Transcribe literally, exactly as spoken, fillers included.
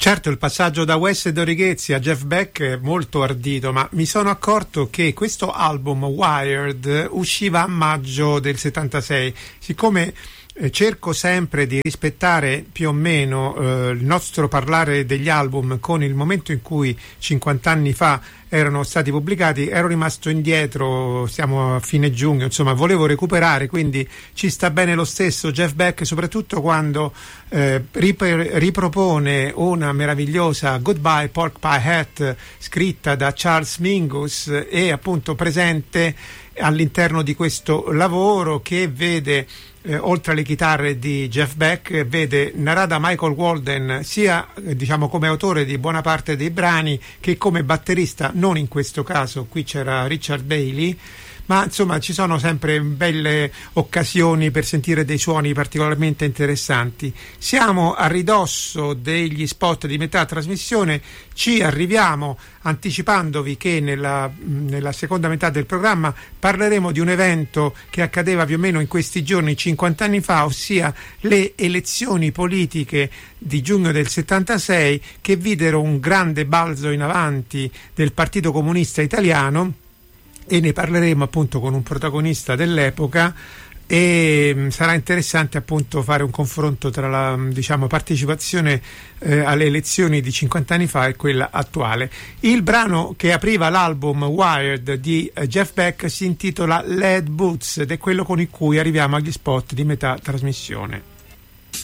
Certo, il passaggio da Wes e Dorighezzi a Jeff Beck è molto ardito, ma mi sono accorto che questo album Wired usciva a maggio del settantasei. Siccome eh, cerco sempre di rispettare più o meno eh, il nostro parlare degli album con il momento in cui cinquanta anni fa erano stati pubblicati, ero rimasto indietro, siamo a fine giugno, insomma volevo recuperare, quindi ci sta bene lo stesso Jeff Beck, soprattutto quando eh, rip- ripropone una meravigliosa Goodbye Pork Pie Hat scritta da Charles Mingus e appunto presente all'interno di questo lavoro che vede Eh, oltre alle chitarre di Jeff Beck, vede narrata Michael Walden sia eh, diciamo come autore di buona parte dei brani che come batterista, non in questo caso, qui c'era Richard Bailey, ma insomma ci sono sempre belle occasioni per sentire dei suoni particolarmente interessanti. Siamo a ridosso degli spot di metà trasmissione, ci arriviamo anticipandovi che nella, nella seconda metà del programma parleremo di un evento che accadeva più o meno in questi giorni cinquanta anni fa, ossia le elezioni politiche di giugno del settantasei che videro un grande balzo in avanti del Partito Comunista Italiano, e ne parleremo appunto con un protagonista dell'epoca e sarà interessante appunto fare un confronto tra la diciamo partecipazione eh, alle elezioni di cinquanta anni fa e quella attuale. Il brano che apriva l'album Wired di eh, Jeff Beck si intitola Lead Boots ed è quello con il cui arriviamo agli spot di metà trasmissione.